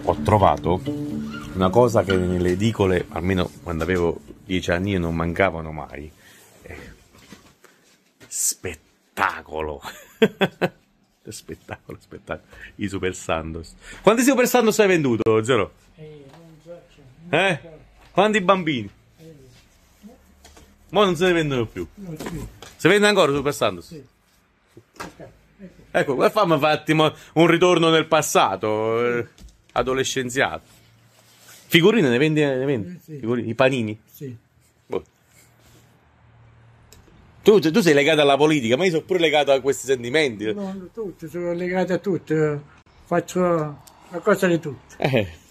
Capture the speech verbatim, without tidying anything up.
ho trovato una cosa che nelle edicole, almeno quando avevo dieci anni, non mancavano mai. Eh, spettacolo! spettacolo, spettacolo. I Super Santos. Quanti Super Santos hai venduto, Zero? Eh, non so, Eh? Quanti bambini? Ma non se ne vendono più. no, sì, Si vende ancora Super Santos? sì. Ecco, qua fammi un attimo un ritorno nel passato, eh, adolescenziato. Figurine ne vendi? Ne vendi? Eh, sì. Figurine, i panini? Sì. Boh. Tu, tu sei legato alla politica, ma io sono pure legato a questi sentimenti. No, tutti, sono legati a tutti. Faccio una cosa di tutti. Eh.